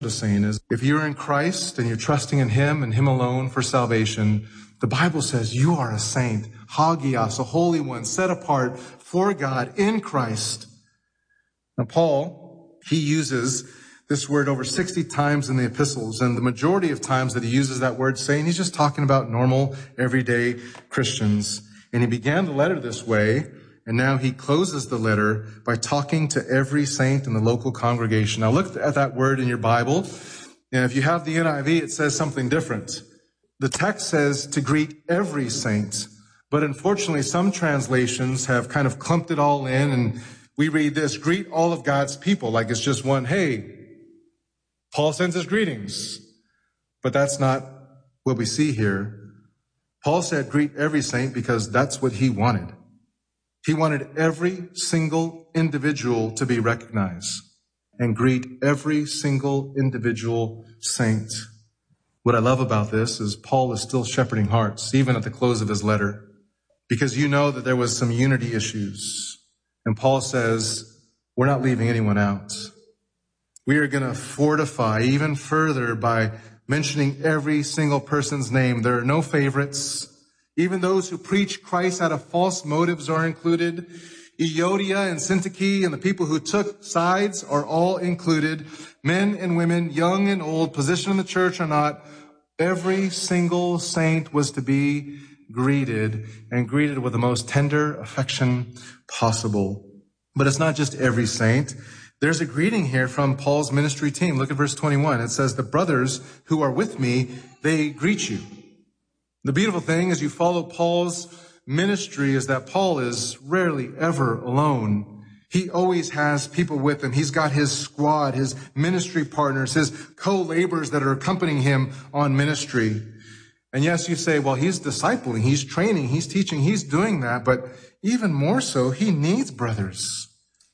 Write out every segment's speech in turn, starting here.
is saying is, if you're in Christ and you're trusting in Him and Him alone for salvation, the Bible says you are a saint, hagios, a holy one, set apart for God in Christ. Now, Paul, he uses this word over 60 times in the epistles, and the majority of times that he uses that word saint, he's just talking about normal, everyday Christians. And he began the letter this way, and now he closes the letter by talking to every saint in the local congregation. Now look at that word in your Bible. And if you have the NIV, it says something different. The text says to greet every saint, but unfortunately some translations have kind of clumped it all in, and we read this, greet all of God's people, like it's just one, hey, Paul sends his greetings. But that's not what we see here. Paul said greet every saint because that's what he wanted. He wanted every single individual to be recognized and greet every single individual saint. What I love about this is Paul is still shepherding hearts, even at the close of his letter, because you know that there was some unity issues. And Paul says, we're not leaving anyone out. We are going to fortify even further by mentioning every single person's name. There are no favorites. Even those who preach Christ out of false motives are included. Euodia and Syntyche and the people who took sides are all included. Men and women, young and old, position in the church or not, every single saint was to be greeted, and greeted with the most tender affection possible. But it's not just every saint. There's a greeting here from Paul's ministry team. Look at verse 21. It says, the brothers who are with me, they greet you. The beautiful thing as you follow Paul's ministry is that Paul is rarely ever alone. He always has people with him. He's got his squad, his ministry partners, his co-laborers that are accompanying him on ministry. And yes, you say, well, he's discipling, he's training, he's teaching, he's doing that. But even more so, he needs brothers.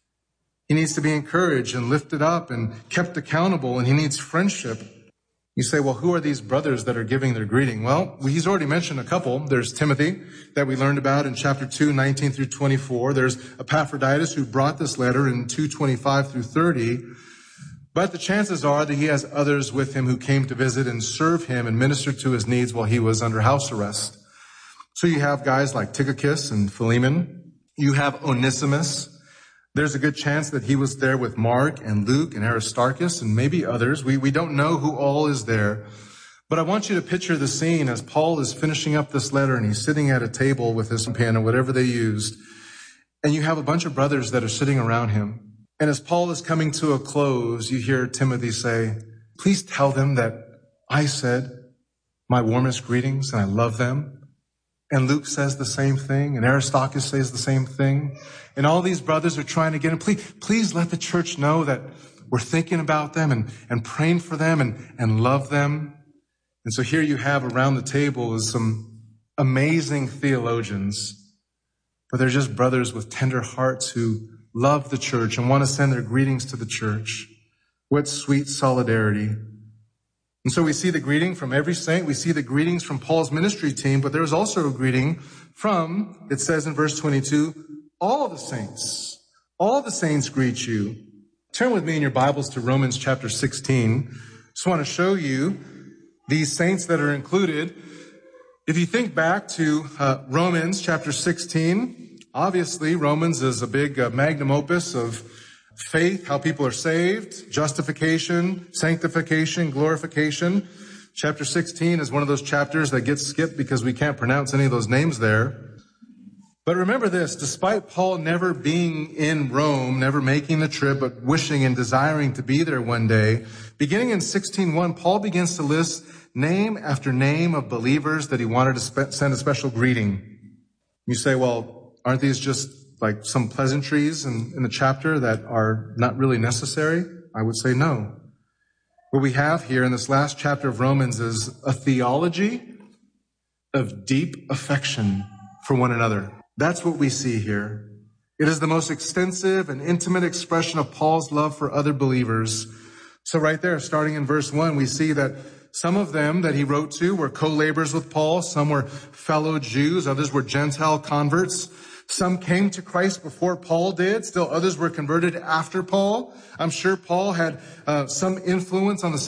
He needs to be encouraged and lifted up and kept accountable, and he needs friendship. You say, well, who are these brothers that are giving their greeting? Well, he's already mentioned a couple. There's Timothy that we learned about in chapter 2, 19 through 24. There's Epaphroditus who brought this letter in 2:25 through 30. But the chances are that he has others with him who came to visit and serve him and minister to his needs while he was under house arrest. So you have guys like Tychicus and Philemon. You have Onesimus. There's a good chance that he was there with Mark and Luke and Aristarchus and maybe others. We don't know who all is there. But I want you to picture the scene as Paul is finishing up this letter and he's sitting at a table with his pen or whatever they used. And you have a bunch of brothers that are sitting around him. And as Paul is coming to a close, you hear Timothy say, please tell them that I said my warmest greetings and I love them. And Luke says the same thing, and Aristarchus says the same thing. And all these brothers are trying to get him. Please let the church know that we're thinking about them and praying for them and love them. And so here you have around the table is some amazing theologians, but they're just brothers with tender hearts who love the church and want to send their greetings to the church. What sweet solidarity. And so we see the greeting from every saint. We see the greetings from Paul's ministry team, but there's also a greeting from, it says in verse 22, all the saints. All the saints greet you. Turn with me in your Bibles to Romans chapter 16. Just want to show you these saints that are included. If you think back to Romans chapter 16, obviously Romans is a big magnum opus of faith, how people are saved, justification, sanctification, glorification. Chapter 16 is one of those chapters that gets skipped because we can't pronounce any of those names there. But remember this, despite Paul never being in Rome, never making the trip, but wishing and desiring to be there one day, beginning in 16:1, Paul begins to list name after name of believers that he wanted to send a special greeting. You say, well, aren't these just like some pleasantries in the chapter that are not really necessary? I would say no. What we have here in this last chapter of Romans is a theology of deep affection for one another. That's what we see here. It is the most extensive and intimate expression of Paul's love for other believers. So right there, starting in verse 1, we see that some of them that he wrote to were co-laborers with Paul. Some were fellow Jews. Others were Gentile converts. Some came to Christ before Paul did. Still others were converted after Paul. I'm sure Paul had some influence on the